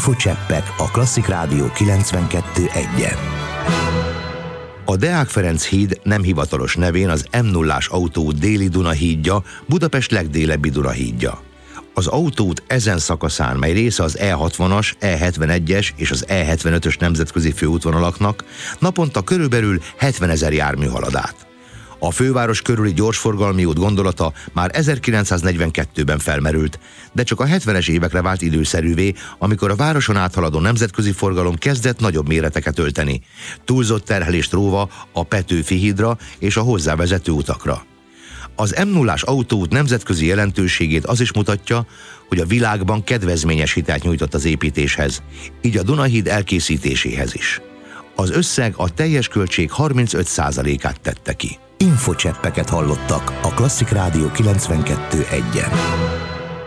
Infocseppek a Klasszik Rádió 92.1-en. A Deák Ferenc híd nem hivatalos nevén az M0-ás autóút déli Dunahídja, Budapest legdélebbi Dunahídja. Az autóút ezen szakaszán, mely része az E60-as, E71-es és az E75-ös nemzetközi főútvonalaknak, naponta körülbelül 70 000 jármű halad át. A főváros körüli gyorsforgalmi út gondolata már 1942-ben felmerült, de csak a 70-es évekre vált időszerűvé, amikor a városon áthaladó nemzetközi forgalom kezdett nagyobb méreteket ölteni, túlzott terhelést róva a Petőfi hídra és a hozzávezető utakra. Az M0-ás autóút nemzetközi jelentőségét az is mutatja, hogy a világban kedvezményes hitelt nyújtott az építéshez, így a Dunahíd elkészítéséhez is. Az összeg a teljes költség 35%-át tette ki. Infocseppeket hallottak a Klasszik Rádió 92.1-en.